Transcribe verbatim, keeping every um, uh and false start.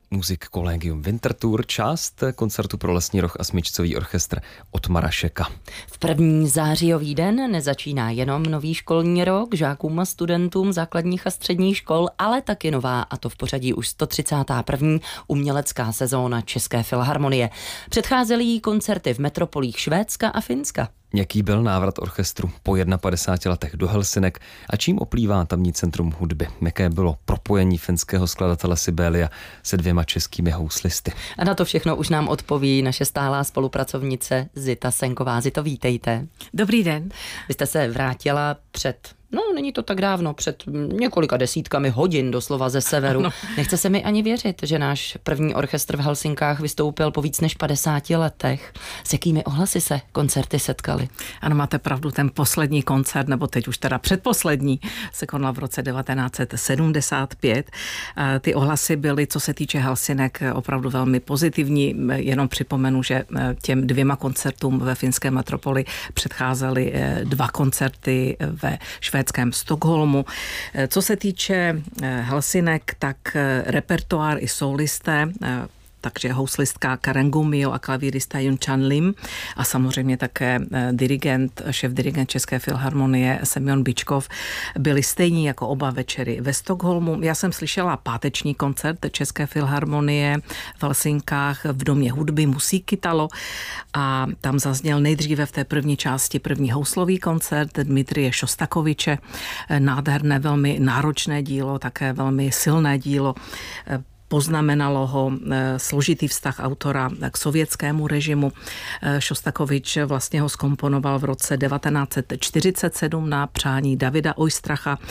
Music Collegium Winterthur, část koncertu pro lesní roh a smyčcový orchestr Ottmara Schecka. V první zářijový den nezačíná jenom nový školní rok žákům a studentům základních a středních škol, ale taky nová, a to v pořadí už sto třicátá první umělecká sezóna České filharmonie. Předcházely jí koncerty v metropolích Švédska a Finska. Jaký byl návrat orchestru po padesáti jedna letech do Helsinek a čím oplývá tamní centrum hudby? Jaké bylo propojení finského skladatele Sibélia se dvěma českými houslisty? A na to všechno už nám odpoví naše stálá spolupracovnice Zita Senková. Zito, vítejte. Dobrý den. Vy jste se vrátila před... No, není to tak dávno, před několika desítkami hodin doslova ze severu. Ano. Nechce se mi ani věřit, že náš první orchestr v Helsinkách vystoupil po víc než padesáti letech. S jakými ohlasy se koncerty setkaly? Ano, máte pravdu, ten poslední koncert, nebo teď už teda předposlední, se konal v roce devatenáct set sedmdesát pět. Ty ohlasy byly, co se týče Helsinek, opravdu velmi pozitivní. Jenom připomenu, že těm dvěma koncertům ve finské metropoli předcházely dva koncerty ve švédském Stockholmu. Co se týče Helsinek, tak repertoár i solisté, takže houslistka Karen Gummio a klavírista Jun Chan Lim a samozřejmě také dirigent, šéf-dirigent České filharmonie Semyon Byčkov byli stejní jako oba večery ve Stockholmu. Já jsem slyšela páteční koncert České filharmonie v Helsinkách v Domě hudby Musiikkitalo a tam zazněl nejdříve v té první části první houslový koncert Dmitrije Šostakoviče. Nádherné, velmi náročné dílo, také velmi silné dílo. Poznamenalo ho složitý vztah autora k sovětskému režimu. Šostakovič vlastně ho zkomponoval v roce devatenáct set čtyřicet sedm na přání Davida Oistracha,